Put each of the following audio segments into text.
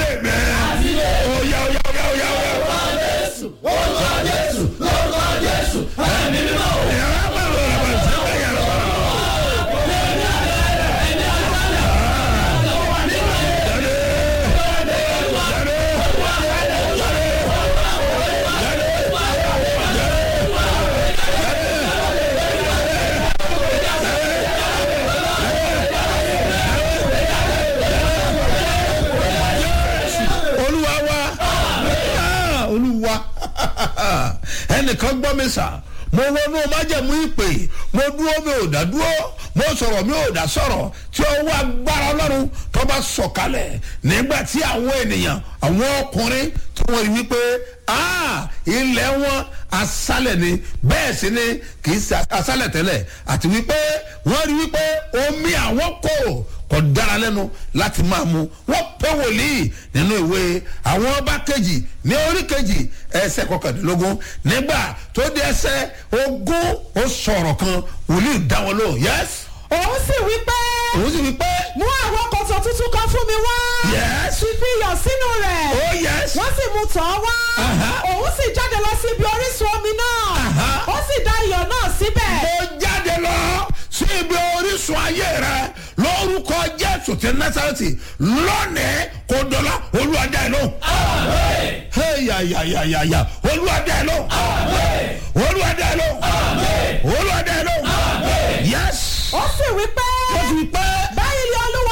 àtìlé mi. Oya oya oya oya oya. Orúkọ Jésù, orúkọ Jésù, ẹ̀mí mímọ́. Ẹnìkan gbọ́ mi sà, mo wọnú májẹ̀mú ìpè, mo dúró mi ò dá dúró, mo sọ̀rọ̀ mi ò dá sọ̀rọ̀, tí ó wá agbára Ọlọ́run tó bá sọ̀kalẹ̀ nígbà tí àwọn ènìyàn, àwọn ọkùnrin tí wọ́n rí wípé ilẹ̀ wọn aṣálẹ̀ ni, bẹ́ẹ̀ sì ni kì í ṣe aṣálẹ̀ tẹ́lẹ̀, àti wípé wọ́n rí wípé omi àwọn kò dára lẹ́nu láti máa mu. Wọ́n pé wòlíì nínú ìwé àwọn ọba kejì ní orí kejì ẹsẹ̀ kọkàndínlógún, nígbà tó dé ẹsẹ̀ ogún ó sọ̀rọ̀ kan, wòlíì dá wọn lóhùn. Yes. Òun sì wí pé mú àwọn kòtò tuntun kan fún mi wá. Yes. Fi iyọ̀ sínú rẹ̀. Oh yes. Wọ́n sì mú tọ̀ ọ́ wá. Òun sì jáde lọ sí ibi orísun omi náà. Ó sì dá iyọ̀ náà síbẹ̀. Mo jáde lọ sí ibi orísun ayé rẹ lórúkọ Jésù ti Násárẹ́tì lónìí kò dọ̀la Olúwa dá ẹ lóhùn. Yàyàyàyàyà Olúwa dá ẹ lóhùn. Olúwa dá ẹ lóhùn. Olúwa dá ẹ lóhùn. Yes. Ó sì wí pé. Báyìí ni Olúwa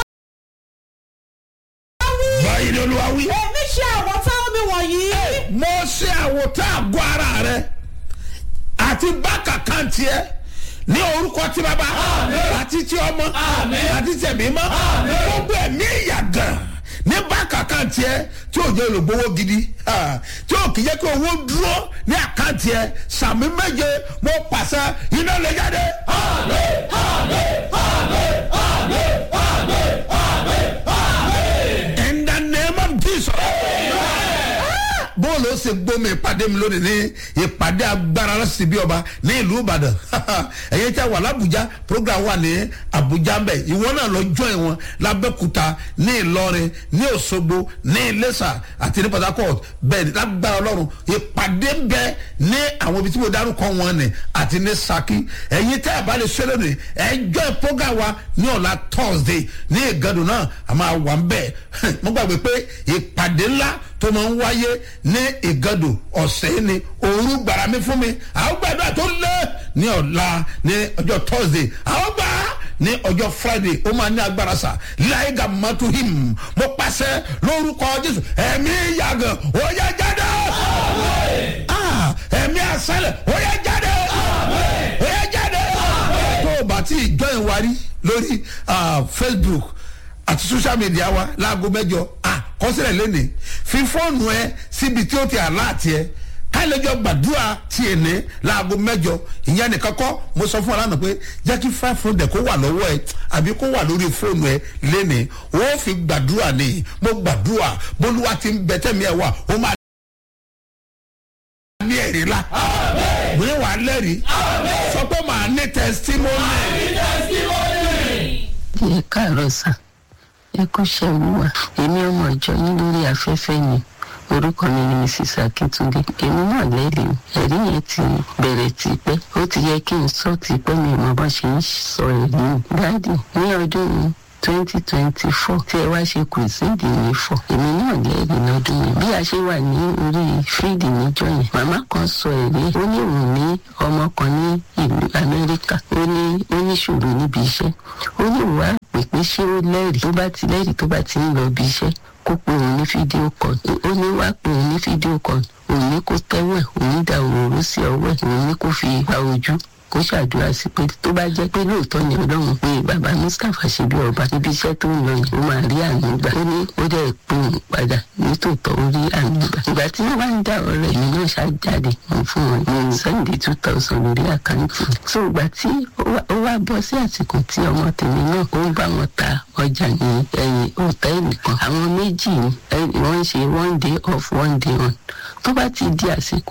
wí. Báyìí ni Olúwa wí. Èmi ṣe àwòtán omi wọ̀nyí. Mo ṣe àwòtán àgọ́ ara rẹ àti bákàkàn tiẹ̀ ní orúkọ tí bàbá àti tí ọmọ àti tẹ̀mí mọ́ gbogbo ẹ̀mí ìyàgàn ní bákàkàn tiẹ̀ tí ò jẹ́ olùgbowó gidi tí ò kì í jẹ́ kí owó dúró ní àkáǹtì ẹ̀ sàmì méje mo pàṣẹ iná lè jáde. In the name of Jesus. Bóòlù ó ṣe gbómi ìpàdé mi lónìí ní ìpàdé agbára lọ́sí bí ọba ní ìlú Ìbàdàn. Ẹ̀yẹ́ tí a wà l'Abuja, program wà ní Abuja mbẹ̀. Ìwọ náà lọ join wọn l'Abẹ́òkúta, ní Ìlọrin, ní Òṣogbo, ní Iléṣà àti ní Port Harcourt. Bẹ́ẹ̀ ni lágbára Ọlọ́run ìpàdé ń bẹ ní àwọn ibi tí mo dárúkọ wọn ni àti ní Ṣakí. Ẹ̀yin tẹ́ ẹ̀ bá lè ṣe lónìí ẹ̀ join program wa ní ọ̀la Thursday ní Ìgàdùn náà a máa wà ń bẹ̀. Mo gbàgbé pé ìpàdé ńlá tó máa ń wáyé ní Ìgàdùn ọ̀sẹ̀ ni òru gbàrà mi fún mi àwọn gbàdúrà tó lé ní ọ̀la ní ọjọ́ Thursday àwọn gbà ní ọjọ́ Friday ó máa ní agbára sà láì gà mọ́tò him mo pàṣẹ lórúkọ Jésù ẹ̀mí yàgàn ó yá jáde ẹ̀mí àṣálẹ̀ ó yá jáde ó yá jáde tó o bá tí ì join wa rí lórí Facebook àti social media wa láago mẹ́jọ kọsílẹ̀ lẹ́nìí fi fóònù ẹ síbi tí ó ti àláàtì ẹ káìlẹ́jọ́ gbàdúrà tiẹ̀ ní láago mẹ́jọ ìyẹn nìkan kọ́ mo sọ fún ọ lánàá pé jẹ́ kí 500 kó wà lọ́wọ́ ẹ àbí kó wà lórí fóònù ẹ lẹ́nìí ó fi gbàdúrà ní mo gbàdúrà bólúwa ti ń bẹ tẹ́mi ẹ wà ó máa ní ẹ̀rí la bí wàá lẹ́rìí sọ pé màá ní testimony. ẹ káàárọ̀ sà ẹ kú ṣe olúwa èmi ọmọ ìjọ yín lórí afẹ́fẹ́ ni orúkọ mi ni Mrs. Akíntúndé èmi náà lẹ́rìí ẹ̀rí yẹn ti bẹ̀rẹ̀ tipẹ́ ó ti yẹ kí n sọ tipẹ́ mi mọ bá ṣe ń sọ ẹ̀rí nù dáàdì ní ọdún 2024 tí ẹ wá ṣe kùrìsìdì ní fọ èmi náà lẹ́rìí lọ́dún yẹn bí a ṣe wà ní orí fíìdì níjọ́ yẹn màmá kan sọ ẹ̀rí ó ní òun ní ọmọ kan ní ìlú Amẹ́ríkà ó ní ṣòro níbi iṣẹ́ ó ní ìwà pé ṣé ó lẹ́rìí tó bá ti ń lọ bí iṣẹ́ kó pe òun ní fídíò kan ó ní wá pe òun ní fídíò kan òun ní kó tẹ́wẹ̀ òun dá òróró sí ọwọ́ ẹ̀ òun ní kó fi gba ojú kó ṣàdúrà sí pé tó bá jẹ́ pé lóòótọ́ ni Ọlọ́run pé bàbá Mustapha ṣe bí ọba níbi iṣẹ́ tó ń lọ yìí ó máa rí àánú gbà ó ní ó dẹ̀ pé òun padà nítòótọ́ ó rí àánú gbà ìgbà tí wọ́n bá ń dá ọ̀rẹ́ yìí náà ṣájáde fún wọn ní Sunday 2000 lórí àkáǹtì so ìgbà tí ó wá bọ́ sí àsìkò tí ọmọ tèmi náà ó ń bá wọn ta ọjà ní ẹ̀yìn òtẹ́ẹ̀lì kan àwọn méjì wọ́n ń ṣe one day off one day on tó bá ti di àsìkò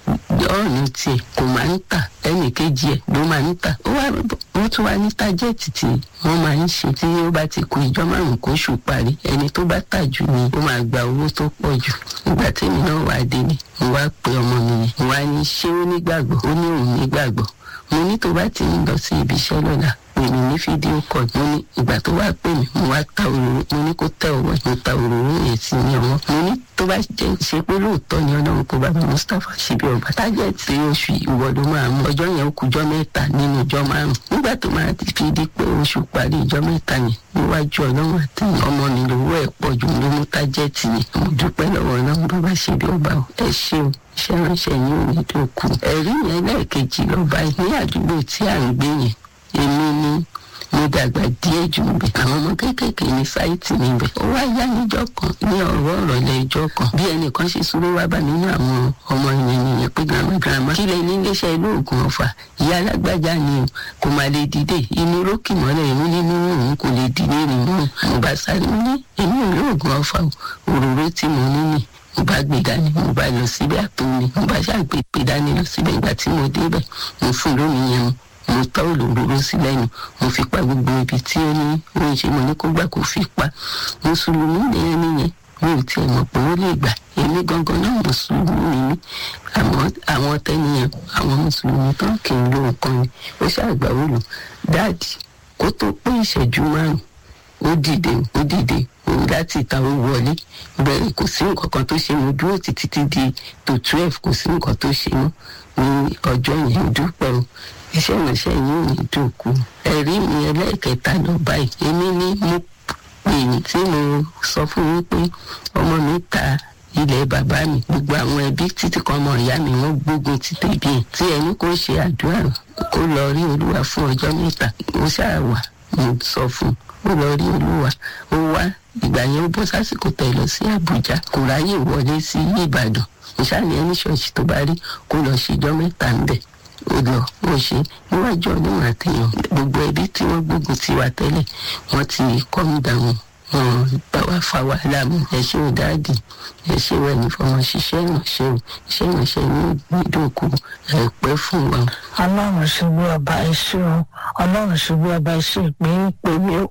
ọ̀nà tiẹ̀ kò máa ń tà ẹnì kejì ẹ̀ ló máa ń tà wọ́n tún wá ní tájẹ́ẹ̀tì tí wọ́n máa ń ṣe tí ó bá ti kù ìjọ márùn-ún kóṣù parí ẹni tó bá tà jù ni ó máa gba owó tó pọ̀ jù. Ìgbà tèmi náà wá délé mo wá pe ọmọ mi yẹn mo wá ní ṣé ó nígbàgbọ́ ó ní òun nígbàgbọ́ mo ní tó bá ti ń lọ sí ibi iṣẹ́ lọ́la èmi ní fídíò kọ̀ mo ní ìgbà tó wá pè mí mo wá ta òróró mo ní kó tẹ ọwọ́ mo ta òróró yẹn sí ní ọwọ́ mo ní tó bá jẹ́ ṣe pé lóòótọ́ ni ọlọ́run kó bàbá Mustapha Ṣíbí Ọba tájẹ́ẹ̀tì oṣù ìwọ ló máa mú ọjọ́ yẹn ó kùjọ́ mẹ́ta nínú ìjọ márùn-ún nígbà tó máa fi di pé oṣù parí ìjọ mẹ́ta yẹn níwájú ọlọ́run àti ọmọ mi lówó ẹ̀ pọ̀ jù ló mú tájẹ́ẹ̀tì yẹn mo dúpẹ́ lọ́wọ́ ọlọ́run bàbá Ṣíbí Ọba ẹ ṣé o iṣẹ́ ránṣẹ́ yín ò ní dòkú. ẹ̀rí yẹn lẹ́ẹ̀kejì lọ́ba ní àdúgbò tí à ń gbé yẹn èmi ni mo dàgbà díẹ̀ jù níbẹ̀ àwọn ọmọ kéékèèké ní sáìtì níbẹ̀ ó wá yá níjọ́ kan ní ọ̀rọ̀ lẹ́jọ́ kan bí ẹnìkan ṣe súré wá bá nínú àwọn ọmọ ìyẹn nìyẹn pé girama kí lẹ ní iléeṣẹ́ ilé òògùn Ọ̀fà ìyá alágbájá ni o kò má lè dìde inú rókì mọ́lẹ̀ inú nínú òun kò lè dìde rìn mọ́ mo bá sáré ní èmi ò lóògùn Ọ̀fà òróró tí mo ní nì mo bá gbé dání mo bá lọ síbẹ̀ àtòmí mo bá ṣàgbé dání lọ síbẹ̀ ìgbà tí mo débẹ̀ mo fún lómi yẹn mo tọ́ òróró sí lẹ́nu mo fi pa gbogbo ibi tí ó ní oyin ṣe mo ní kó gbà kó fi pa mùsùlùmí nìyẹn nìyẹn mi ò tiẹ̀ mọ̀ pé ó lè gbà èmi gangan náà mùsùlùmí ni àmọ́ àwọn tẹ́niyẹn àwọn mùsùlùmí tó kì í lo nǹkan ni ó ṣàgbà ó lò dáàdì kó tó pé ìṣẹ́jú márùn-ún ó dìde òun láti ìta ó wọlé bẹ́ẹ̀ kò sí nǹkan kan tó ṣe mo dúró títí di tó 12 kò sí nǹkan tó ṣe mọ́ ní ọjọ́ yẹn dúpẹ́ o iṣẹ́ ìránṣẹ́ yìí ò ní dòkú. ẹ̀rí mi ẹlẹ́ẹ̀kẹta lọ báyìí èmi ni mo pè ní tí mo sọ fún yín pé ọmọ mi ta ilẹ̀ bàbá mi gbogbo àwọn ẹbí títí kan ọmọ ìyá mi wọ́n gbógun ti tèbí ẹ̀ tí ẹni kò ṣe àdúrà kó lọ rí olúwa fún ọjọ́ mẹ́ta ó ṣáà wà mo sọ fún ó lọ rí olúwa ó wá ìgbà yẹn ó bọ́ sásìkò tẹ̀ lọ sí Àbújá kò ráyè wọlé sí Ìbàdàn ìṣàlẹ̀ ẹni ṣọ́ọ̀ṣì tó bá rí kó lọ ṣèjọ́ mẹ́ta ń bẹ̀ ó lọ ó ṣe níwájú ọdún àtẹ̀yàn gbogbo ẹbí tí wọ́n gbógun ti wà tẹ́lẹ̀ wọ́n ti kọ́ mi dànù wọn bá wá fa wàhálà mi ẹ ṣé o dáàdì ẹ ṣé o ẹni fọmọ ṣiṣẹ́ ìrànṣẹ́ o iṣẹ́ ìrànṣẹ́ ní ìdókò ẹ pẹ́ fún wa. Ọlọ́run Ṣíbí Ọba ẹ ṣé o Ọlọ́run Ṣíbí Ọba ẹ ṣé ìpè ń pè mí o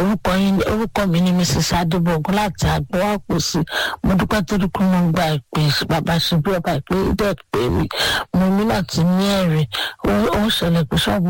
orúkọ mi ni Mrs. Adébọ̀gún láti Àgbọ̀ Àpòsí mo dúpẹ́ torí pé mo gba ìpè bàbá Ṣíbí Ọba ìpè dẹ̀ pé mi mo ní láti ní ẹ̀rí ó ṣẹlẹ̀ pé ṣọ́ọ̀bù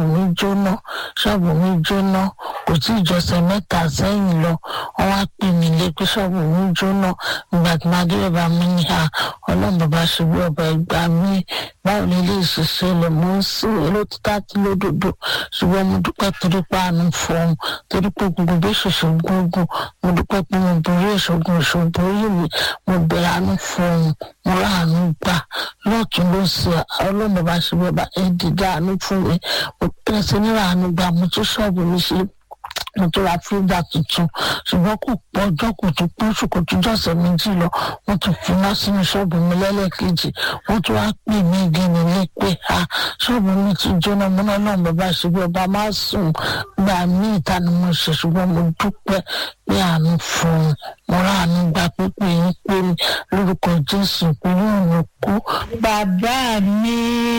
mi jóná kò tí ì jọ́sẹ̀ mẹ́ta sẹ́yìn lọ wọ́n wá pè mí lé pé ṣọ́ọ̀bù mi jóná ìgbà tí màá dé bàbá mi ní Ọlọ́run bàbá Ṣíbí Ọba ìgbà mi báwo ni ilé ìṣiṣẹ́ lè mú sí olótìtà àti lódodo ṣùgbọ́n mo dúpẹ́ torí pé àánú fọ́ọ̀mù torí pé gbogbo bí ṣoṣo gbógun mo dúpẹ́ pé mo borí ìṣògùn yìí mi mo bẹ̀rẹ̀ àánú fọ́ọ̀mù mo ráàánú gbà lọ́ọ̀tún ló ṣe Ọlọ́run bàbá Ṣíbí Ọba ẹ̀ẹ́dìdá àánú fún mi mo tẹ̀sí ní ráàánú gbà mo tún ṣọ́ọ̀bù mi ṣe mo tó ra fíńdà tuntun ṣùgbọ́n kò pọ̀ ọjọ́ kò tún pọ̀ oṣù kò tún jọ̀sẹ̀ méjì lọ wọ́n tún fi iná sínú ṣọ́ọ̀bù mi lẹ́lẹ́kejì wọ́n tún wá pè mí gẹ́ni lé pé ṣọ́ọ̀bù mi ti jóná mo náà náà bàbá Ṣíbí Ọba máa sùn gbà mí ìta ni mo ṣe ṣùgbọ́n mo dúpẹ́ pé àánú fún un mo ráàánú gba pípé yín pé mi lórúkọ Jésù pé yóò ní kú. Bàbá mi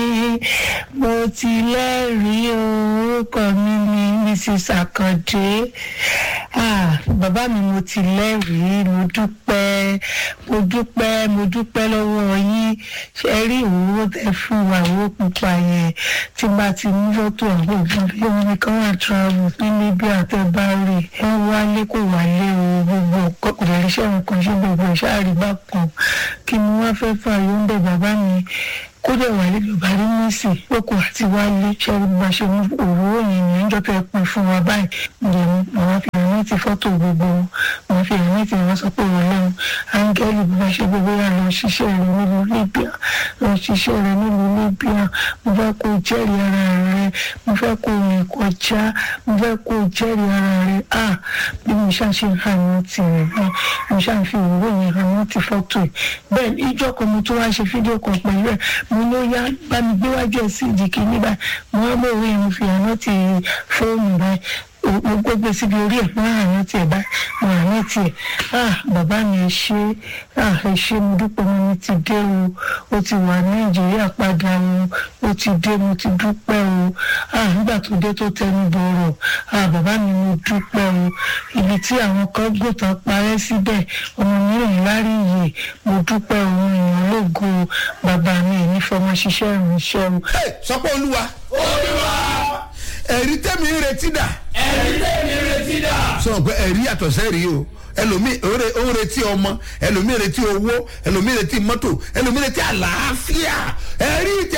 mo ti lẹ́rìí orúkọ mi ni Mrs. Àkàndé bàbá mi mo ti lẹ́rìí mo dúpẹ́ lọ́wọ́ yín ṣe rí ìwúrò tẹ fún wa owó pupa yẹn tí bá ti mú fọ́tò àwọn òbí wọn ní káwọn àtúnwò ní níbi àtẹ̀bárì wọn wálé kò wálé o gbogbo ọkọ̀ ìṣẹ́ wọn kan ṣe gbogbo ìṣáàrí bá kan kí ni wọ́n fẹ́ fà yóò ń bẹ̀ bàbá mi kódà wálé bàbá rí mísì lóko àti wálé ṣẹ́rí bá ṣe mú òwúrò yẹn ní ẹjọ́ tẹ́ pin fún wa báyìí ǹjẹ́ àwọn fi hàn ti fọ́tò gbogbo wọn fi hàn ti wọ́n sọ pé wọ́n lẹ́nu áńgẹ́lì bá ṣe gbogbo yà lọ ṣiṣẹ́ rẹ̀ nílùú Libya mo fẹ́ kó jẹ́rìí ara rẹ̀ mo fẹ́ kó rìn kọjá mo fẹ́ kó jẹ́rìí ara rẹ̀ bí mo ṣáà ṣe hàn ti rẹ̀ bí mo ṣáà fi òwúrò yẹn hàn ti fọ́tò ẹ̀ bẹ́ẹ̀ ìjọ kan mo tún wá ṣe fídíò kan pẹ̀lú ẹ̀ mo ló yá bá mi gbé wájú ẹ̀ sí ìdí kìíní báyìí mo wá mọ̀ òwe mo fi hàn ti fóònù báyìí gbogbo síbi orí ẹ̀ fún àmì tiẹ̀ bá àmì tiẹ̀ bàbá mi ẹ ṣé mo dúpẹ́ mo ní ti dé o ti wà Nàìjíríà padà o ti dé mo ti dúpẹ́ o nígbà tó dé tó tẹnu bọ̀rọ̀ bàbá mi mo dúpẹ́ o ibi tí àwọn kan gbòtàn parẹ́ síbẹ̀ ọmọ mi ò ní lárí yìí mo dúpẹ́ o èèyàn lógo bàbá mi ẹ̀ ní fọmọ ṣiṣẹ́ ìrìnsẹ́ o. sọ pé Olúwa ẹ̀rí tẹ́mi ń retí dà. ẹ̀rí tẹ́mi ń retí dà. sọ pé ẹ̀rí yàtọ̀ sẹ́rí o ẹlòmíì ó ń retí ọmọ ẹlòmíì retí owó ẹlòmíì retí mọ́tò ẹlòmíì retí àlàáfíà ẹ̀rí